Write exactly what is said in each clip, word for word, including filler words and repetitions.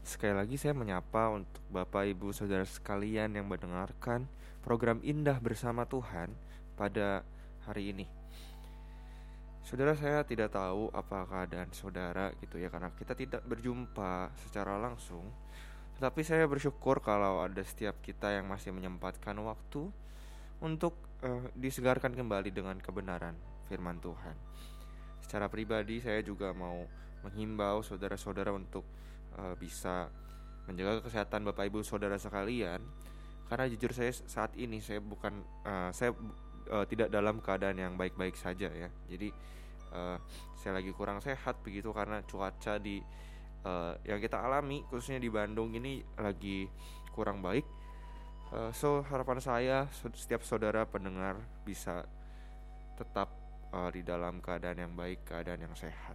Sekali lagi saya menyapa untuk Bapak Ibu Saudara sekalian yang mendengarkan program Indah Bersama Tuhan pada hari ini. Saudara, saya tidak tahu apa keadaan saudara gitu ya, karena kita tidak berjumpa secara langsung. Tetapi saya bersyukur kalau ada setiap kita yang masih menyempatkan waktu untuk uh, disegarkan kembali dengan kebenaran firman Tuhan. Secara pribadi saya juga mau menghimbau saudara-saudara untuk uh, bisa menjaga kesehatan Bapak Ibu Saudara sekalian. Karena jujur saya saat ini saya bukan uh, saya uh, tidak dalam keadaan yang baik-baik saja ya. Jadi uh, saya lagi kurang sehat begitu karena cuaca di uh, yang kita alami khususnya di Bandung ini lagi kurang baik. Uh, so harapan saya setiap saudara pendengar bisa tetap uh, di dalam keadaan yang baik, keadaan yang sehat.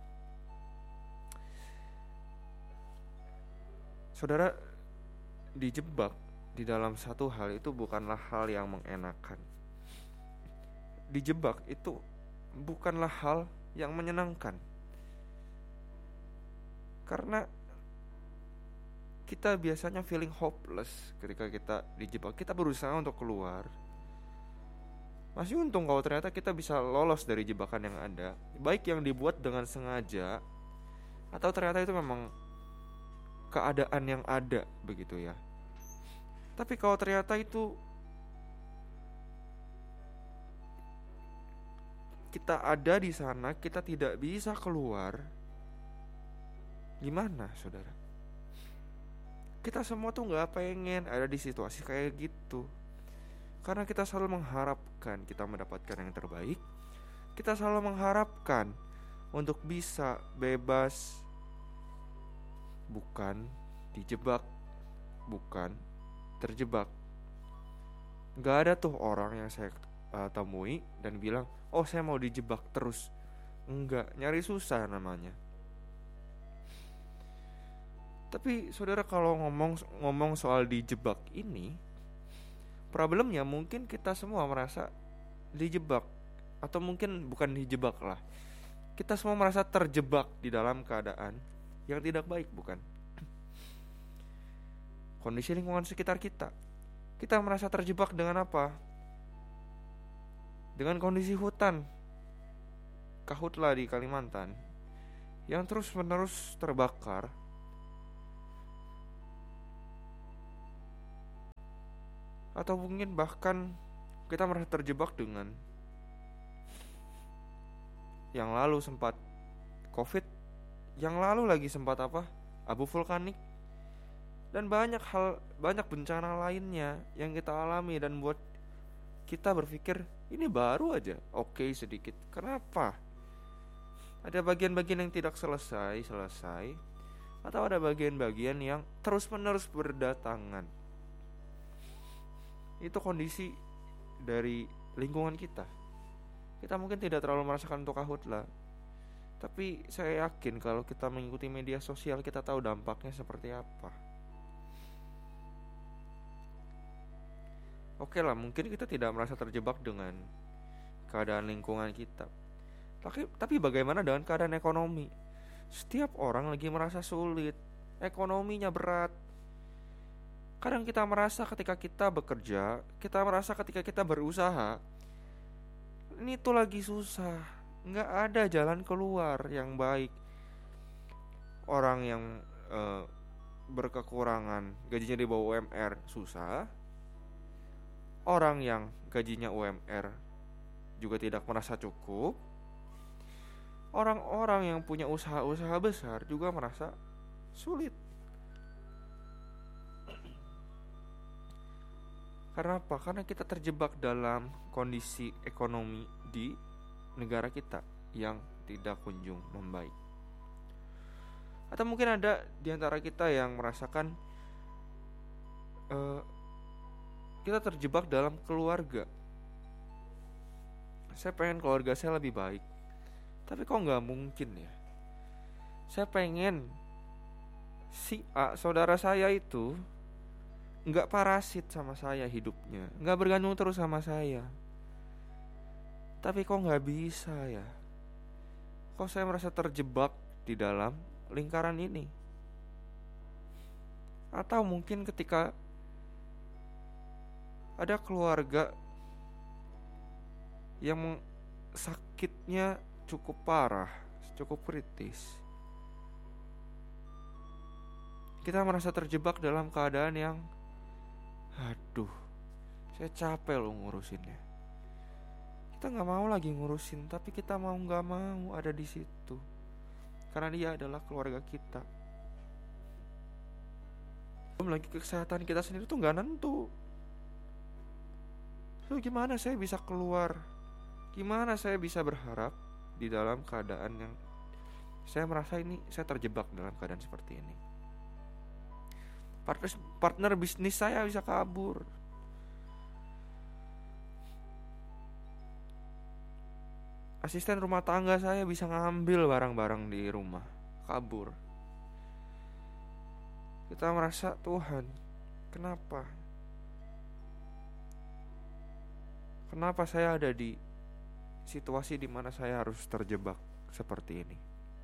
Saudara, dijebak di dalam satu hal itu bukanlah hal yang mengenakan. Dijebak itu bukanlah hal yang menyenangkan. Karena kita biasanya feeling hopeless ketika kita dijebak. Kita berusaha untuk keluar. Masih untung kalau ternyata kita bisa lolos dari jebakan yang ada, baik yang dibuat dengan sengaja atau ternyata itu memang keadaan yang ada begitu ya. Tapi kalau ternyata itu kita ada di sana, kita tidak bisa keluar, gimana saudara? Kita semua tuh gak pengen ada di situasi kayak gitu. Karena kita selalu mengharapkan kita mendapatkan yang terbaik. Kita selalu mengharapkan untuk bisa bebas, bukan dijebak, bukan terjebak. Gak ada tuh orang yang saya uh, temui dan bilang, oh saya mau dijebak terus. Enggak, nyari susah namanya. Tapi saudara, kalau ngomong ngomong soal dijebak ini, problemnya mungkin kita semua merasa dijebak. Atau mungkin bukan dijebak lah, kita semua merasa terjebak di dalam keadaan yang tidak baik, bukan? Kondisi lingkungan sekitar kita, kita merasa terjebak dengan apa? Dengan kondisi hutan Kahutla di Kalimantan yang terus menerus terbakar. Atau mungkin bahkan kita merasa terjebak dengan yang lalu sempat COVID, yang lalu lagi sempat apa? Abu vulkanik, dan banyak hal, banyak bencana lainnya yang kita alami dan buat kita berpikir ini baru aja, oke okay, sedikit. Kenapa? Ada bagian-bagian yang tidak selesai-selesai, atau ada bagian-bagian yang terus-menerus berdatangan. Itu kondisi dari lingkungan kita. Kita mungkin tidak terlalu merasakan untuk Kahutla, tapi saya yakin kalau kita mengikuti media sosial, kita tahu dampaknya seperti apa. Oke lah, mungkin kita tidak merasa terjebak dengan keadaan lingkungan kita. Tapi, tapi bagaimana dengan keadaan ekonomi? Setiap orang lagi merasa sulit, ekonominya berat. Kadang kita merasa ketika kita bekerja, kita merasa ketika kita berusaha, ini tuh lagi susah, nggak ada jalan keluar yang baik. Orang yang uh, berkekurangan gajinya di bawah U M R susah. Orang yang gajinya U M R juga tidak merasa cukup. Orang-orang yang punya usaha-usaha besar juga merasa sulit. Karena apa? Karena kita terjebak dalam kondisi ekonomi di negara kita yang tidak kunjung membaik. Atau mungkin ada di antara kita yang merasakan uh, kita terjebak dalam keluarga. Saya pengen keluarga saya lebih baik, tapi kok gak mungkin ya. Saya pengen si A, saudara saya itu gak parasit sama saya hidupnya, gak bergantung terus sama saya. Tapi kok gak bisa ya. Kok saya merasa terjebak di dalam lingkaran ini. Atau mungkin ketika ada keluarga yang sakitnya cukup parah, cukup kritis, kita merasa terjebak dalam keadaan yang aduh, saya capek loh ngurusinnya. Kita gak mau lagi ngurusin, tapi kita mau gak mau ada di situ karena dia adalah keluarga kita. Belum lagi kesehatan kita sendiri tuh gak nentu. So gimana saya bisa keluar? Gimana saya bisa berharap di dalam keadaan yang saya merasa ini saya terjebak dalam keadaan seperti ini? Partner, partner bisnis saya bisa kabur. Asisten rumah tangga saya bisa ngambil barang-barang di rumah, kabur. Kita merasa, Tuhan, kenapa? Kenapa saya ada di situasi di mana saya harus terjebak seperti ini?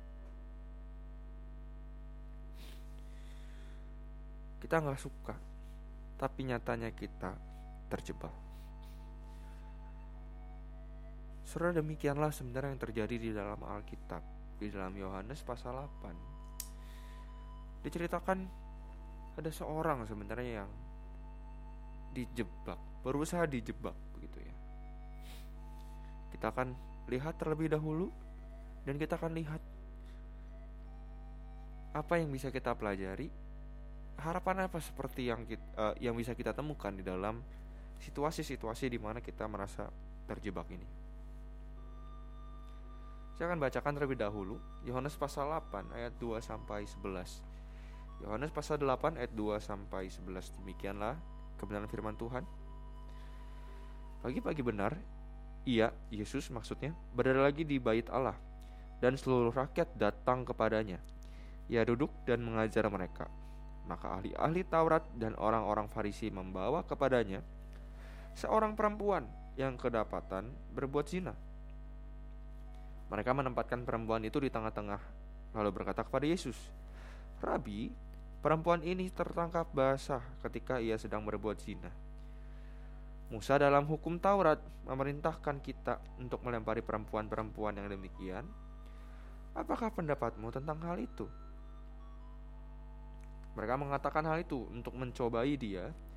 Kita gak suka, tapi nyatanya kita terjebak. Saudara, demikianlah sebenarnya yang terjadi di dalam Alkitab. Di dalam Yohanes pasal delapan diceritakan ada seorang sebenarnya yang dijebak, berusaha dijebak begitu ya. Kita akan lihat terlebih dahulu, dan kita akan lihat apa yang bisa kita pelajari, harapan apa seperti yang kita, uh, yang bisa kita temukan di dalam situasi-situasi di mana kita merasa terjebak ini. Saya akan bacakan terlebih dahulu Yohanes pasal delapan ayat dua sampai sebelas. Yohanes pasal delapan ayat dua sampai sebelas. Demikianlah kebenaran firman Tuhan. Pagi-pagi benar, ia, Yesus maksudnya, berada lagi di bait Allah, dan seluruh rakyat datang kepadanya. Ia duduk dan mengajar mereka. Maka ahli-ahli Taurat dan orang-orang Farisi membawa kepadanya seorang perempuan yang kedapatan berbuat zina. Mereka menempatkan perempuan itu di tengah-tengah, lalu berkata kepada Yesus, Rabi, perempuan ini tertangkap basah ketika ia sedang berbuat zina. Musa dalam hukum Taurat memerintahkan kita untuk melempari perempuan-perempuan yang demikian. Apakah pendapatmu tentang hal itu? Mereka mengatakan hal itu untuk mencobai dia,